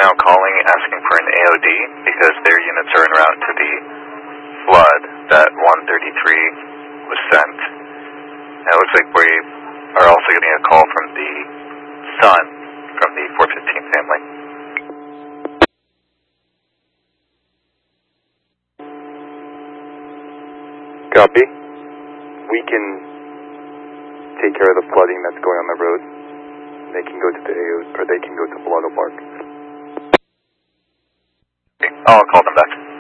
now calling asking for an AOD because their units are en route to the flood that 133 was sent. And it looks like we are also getting a call from the Sun from the 415 family. Copy. We can take care of the flooding that's going on the road. They can go to the AO, or they can go to Blotto Park. I'll call them back.